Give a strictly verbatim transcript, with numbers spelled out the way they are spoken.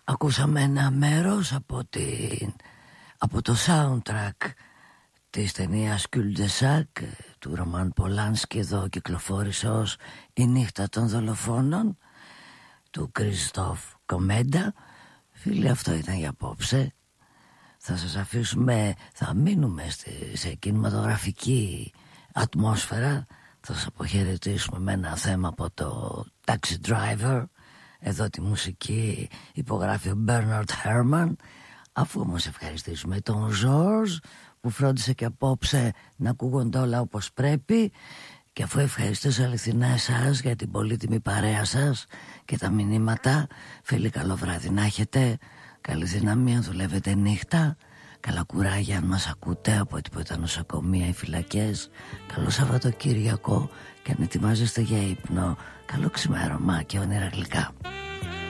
Ακούσαμε ένα μέρος από, την, από το soundtrack της ταινίας Cul de Sac του Ρωμάν Πολάνσκι. Εδώ κυκλοφόρησε ως «Η νύχτα των δολοφόνων» του Κριστόφ Κομέντα. Φίλοι, αυτό ήταν για απόψε. Θα σας αφήσουμε, θα μείνουμε στη, σε κινηματογραφική ατμόσφαιρα. Θα σας αποχαιρετήσουμε με ένα θέμα από το Taxi Driver. Εδώ τη μουσική υπογράφει ο Bernard Herrmann. Αφού όμως ευχαριστήσουμε τον George που φρόντισε και απόψε να ακούγονται όλα όπως πρέπει, και αφού ευχαριστήσω αληθινά εσάς για την πολύτιμη παρέα σας και τα μηνύματα, φίλοι, καλό βράδυ να έχετε. Καλή δύναμη αν δουλεύετε νύχτα. Καλά κουράγια αν μας ακούτε από τίποτα νοσοκομεία ή φυλακές. Καλό Σαββατοκύριακο και αν ετοιμάζεστε για ύπνο, καλό ξημέρωμα και όνειρα γλυκά.